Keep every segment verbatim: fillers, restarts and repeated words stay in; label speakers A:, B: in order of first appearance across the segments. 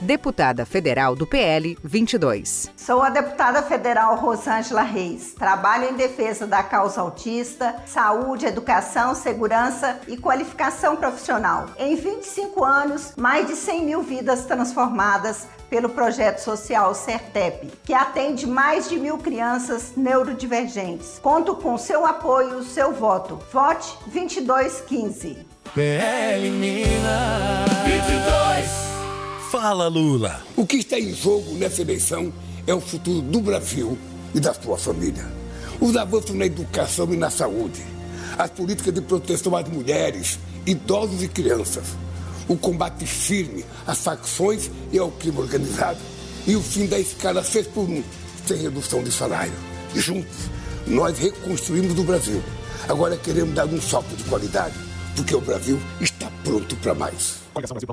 A: deputada federal do P L vinte e dois.
B: Sou a deputada federal Rosângela Reis. Trabalho em defesa da causa autista, saúde, educação, segurança e qualificação profissional. Em vinte e cinco anos, mais de cem mil vidas transformadas pelo projeto social Sertep, que atende mais de mil crianças neurodivergentes. Conto com seu apoio, seu voto. Vote vinte e dois quinze.
C: P L Minas vinte e dois.
D: Fala, Lula.
E: O que está em jogo nessa eleição é o futuro do Brasil e da sua família. Os avanços na educação e na saúde, as políticas de proteção às mulheres, idosos e crianças, o combate firme às facções e ao crime organizado e o fim da escala seis por um, sem redução de salário. Juntos, nós reconstruímos o Brasil. Agora queremos dar um salto de qualidade, porque o Brasil está pronto para mais.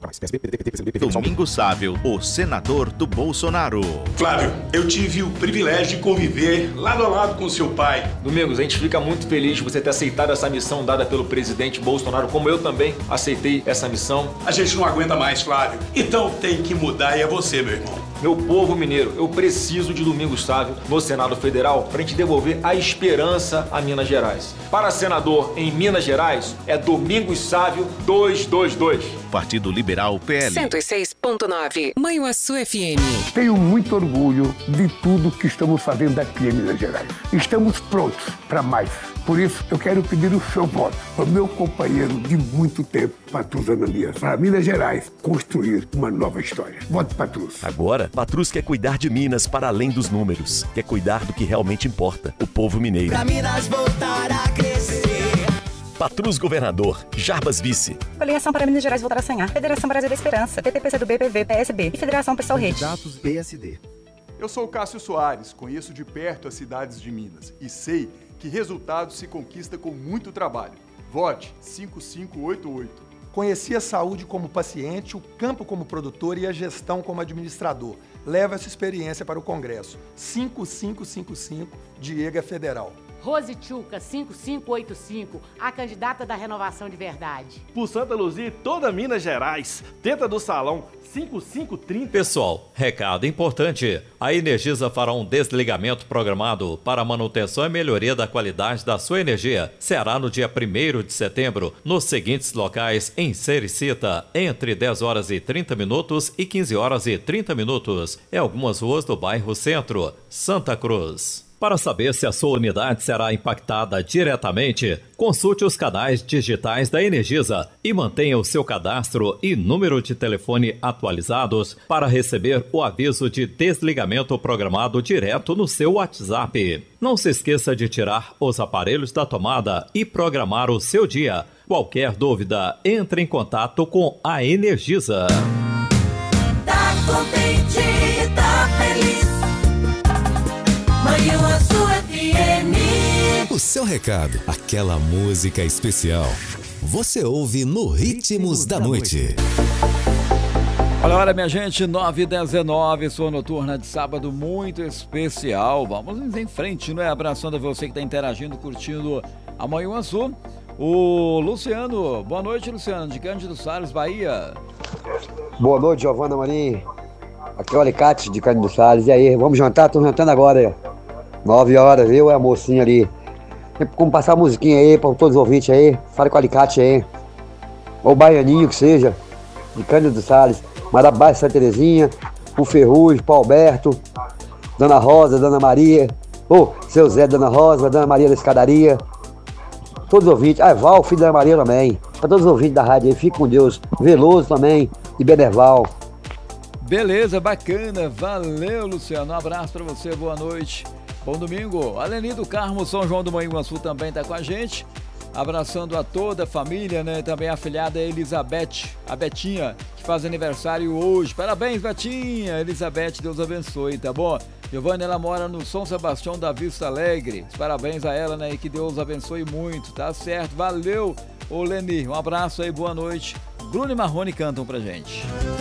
D: Domingos Sávio, o senador do Bolsonaro.
F: Flávio, eu tive o privilégio de conviver lado a lado com seu pai.
G: Domingos, a gente fica muito feliz de você ter aceitado essa missão dada pelo presidente Bolsonaro, como eu também aceitei essa missão.
F: A gente não aguenta mais, Flávio. Então tem que mudar e é você, meu irmão.
G: Meu povo mineiro, eu preciso de Domingos Sávio no Senado Federal para a gente devolver a esperança a Minas Gerais. Para senador em Minas Gerais, é Domingos Sávio duzentos e vinte e dois.
D: Partido Liberal P L.
A: cento e seis ponto nove. Manhuaçu F M.
E: Tenho muito orgulho de tudo que estamos fazendo aqui em Minas Gerais. Estamos prontos para mais. Por isso, eu quero pedir o seu voto para o meu companheiro de muito tempo, Patrus Ananias, para Minas Gerais construir uma nova história. Vote Patrus.
H: Agora, Patrus quer cuidar de Minas para além dos números. Quer cuidar do que realmente importa, o povo mineiro.
C: Pra Minas voltar a crescer.
H: Patrus Governador, Jarbas Vice.
I: Coligação para Minas Gerais voltar a sonhar. Federação Brasil da Esperança, P T P C do B, P V, P S B e Federação Pessoal Rede.
J: Candidatos P S D.
K: Eu sou o Cássio Soares, conheço de perto as cidades de Minas e sei que resultados se conquista com muito trabalho. Vote cinco cinco oito oito.
J: Conheci a saúde como paciente, o campo como produtor e a gestão como administrador. Leva essa experiência para o Congresso. cinco cinco cinco cinco, Diego Federal.
L: Rose Tchuca, cinco cinco oito cinco, a candidata da Renovação de Verdade.
M: Por Santa Luzia e toda Minas Gerais, Tenta do Salão, cinco cinco trinta.
N: Pessoal, recado importante. A Energisa fará um desligamento programado para manutenção e melhoria da qualidade da sua energia. Será no dia primeiro de setembro, nos seguintes locais em Sericita, entre dez horas e trinta minutos e quinze horas e trinta minutos, em algumas ruas do bairro Centro, Santa Cruz. Para saber se a sua unidade será impactada diretamente, consulte os canais digitais da Energisa e mantenha o seu cadastro e número de telefone atualizados para receber o aviso de desligamento programado direto no seu WhatsApp. Não se esqueça de tirar os aparelhos da tomada e programar o seu dia. Qualquer dúvida, entre em contato com a Energisa.
C: Tá contente, tá feliz. Manhuaçu F M.
O: O seu recado, aquela música especial. Você ouve no Ritmos da Noite.
P: Olha, olha, minha gente, nove e dezenove, sua noturna de sábado muito especial. Vamos em frente, não é? Abraçando a você que está interagindo, curtindo a Manhuaçu. O Luciano, boa noite, Luciano, de Cândido Salles, Bahia.
Q: Boa noite, Giovana Marim. Aqui é o Alicate de Cândido Salles. E aí, vamos jantar? Tô jantando agora. Nove horas, eu e a mocinha ali. Tem como passar a musiquinha aí para todos os ouvintes aí. Fale com o Alicate aí. Ou o Baianinho que seja, de Cândido Salles. Marabá, Santa Terezinha, o Ferrugem, Paulo Alberto, Dona Rosa, Dona Maria. Ô, oh, seu Zé, Dona Rosa, Dona Maria da Escadaria. Todos os ouvintes. Ah, Val, filho da Maria também. Para todos os ouvintes da rádio aí, fique com Deus. Veloso também, e Benerval.
P: Beleza, bacana. Valeu, Luciano. Um abraço para você, boa noite. Bom domingo. A Leni do Carmo, São João do Manhuaçu também está com a gente. Abraçando a toda a família, né? Também a afilhada Elizabeth, a Betinha, que faz aniversário hoje. Parabéns, Betinha. Elizabeth, Deus abençoe, tá bom? Giovana, ela mora no São Sebastião da Vista Alegre. Parabéns a ela, né? E que Deus abençoe muito, tá certo? Valeu, ô Leni. Um abraço aí, boa noite. Bruno e Marrone cantam pra gente.